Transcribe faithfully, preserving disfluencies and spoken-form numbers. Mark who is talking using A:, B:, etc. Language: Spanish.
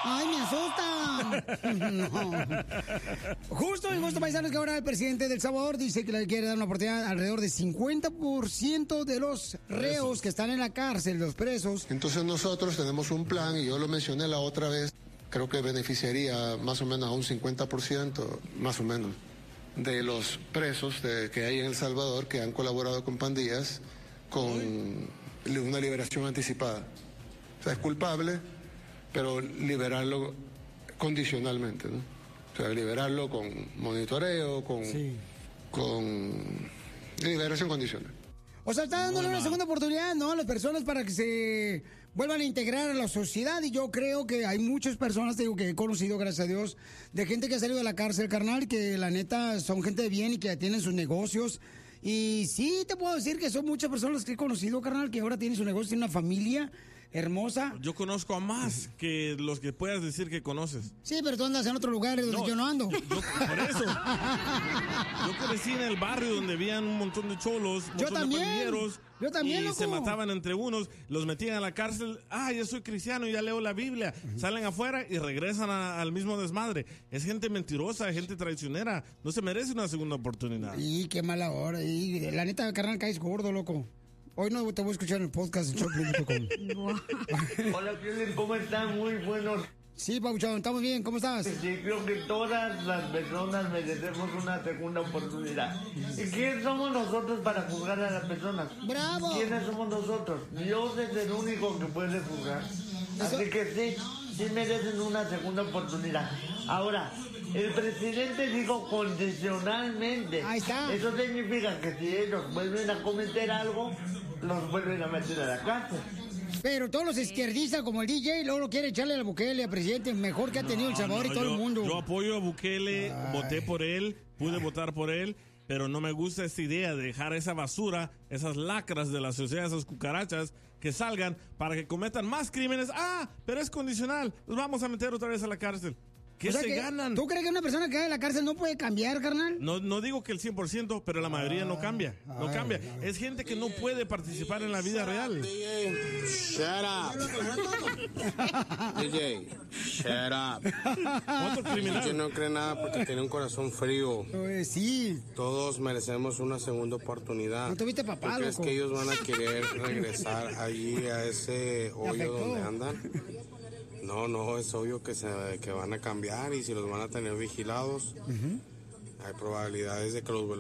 A: ¡Ay, me asusta! No. Justo y justo, paisanos, que ahora el presidente de El Salvador dice que le quiere dar una oportunidad a alrededor de cincuenta por ciento de los reos que están en la cárcel, los presos.
B: Entonces nosotros tenemos un plan, y yo lo mencioné la otra vez, creo que beneficiaría más o menos a un cincuenta por ciento, más o menos, de los presos de, que hay en El Salvador que han colaborado con pandillas con una liberación anticipada. O sea, es culpable, pero liberarlo condicionalmente, ¿no? O sea, liberarlo con monitoreo, con, sí. con liberación condicional.
A: O sea, está dándole una segunda oportunidad, ¿no?, a las personas para que se vuelvan a integrar a la sociedad. Y yo creo que hay muchas personas, te digo, que he conocido, gracias a Dios, de gente que ha salido de la cárcel, carnal, que la neta son gente de bien y que tienen sus negocios. Y sí, te puedo decir que son muchas personas que he conocido, carnal, que ahora tienen su negocio, tienen una familia hermosa.
C: Yo conozco a más que los que puedas decir que conoces.
A: Sí, pero tú andas en otros lugares donde
C: no,
A: yo no ando.
C: Yo, yo, por eso. Yo crecí en el barrio donde habían un montón de cholos, un
A: yo
C: montón
A: también.
C: de pandilleros.
A: Yo también,
C: Y
A: loco.
C: se mataban entre unos, los metían a la cárcel. Ah, ya soy cristiano, ya leo la Biblia. Uh-huh. Salen afuera y regresan a, al mismo desmadre. Es gente mentirosa, gente traicionera. No se merece una segunda oportunidad.
A: Y qué mala hora. Y la neta, carnal, caes gordo, loco. Hoy no te voy a escuchar en el podcast de Choplin punto com.
D: Hola, Piolín, ¿cómo están? Muy buenos.
A: Sí, Pauchón, estamos bien. ¿Cómo estás?
D: Sí, creo que todas las personas merecemos una segunda oportunidad. ¿Y quién somos nosotros para juzgar a las personas?
A: ¡Bravo!
D: ¿Quiénes somos nosotros? Dios es el único que puede juzgar. Así que sí, sí merecen una segunda oportunidad. Ahora, el presidente dijo condicionalmente.
A: Ahí está.
D: Eso significa que si ellos vuelven a cometer algo, los vuelven a meter a la cárcel.
A: Pero todos los izquierdistas como el D J luego lo quiere echarle a Bukele, al presidente mejor que ha tenido no, El Salvador no, y todo
C: yo,
A: el mundo.
C: Yo apoyo a Bukele, Ay. voté por él, pude Ay. votar por él, pero no me gusta esta idea de dejar esa basura, esas lacras de la sociedad, esas cucarachas, que salgan para que cometan más crímenes. Ah, pero es condicional, los vamos a meter otra vez a la cárcel. ¿Qué o sea se que, ganan?
A: ¿Tú crees que una persona que cae en la cárcel no puede cambiar, carnal?
C: No, no digo que el cien por ciento, pero la mayoría ah, no cambia. No ay, cambia. Ay. Es gente que no puede participar en la vida real.
E: D J, shut up. D J, shut up.
C: Otro criminal.
E: D J no cree nada porque tiene un corazón frío.
A: Eh, sí.
E: Todos merecemos una segunda oportunidad.
A: ¿No tuviste papá,
E: ¿Tú crees
A: loco?
E: que ellos van a querer regresar allí a ese hoyo donde andan? No, no, es obvio que, se, que van a cambiar y si los van a tener vigilados, uh-huh. hay probabilidades de que los vuelvan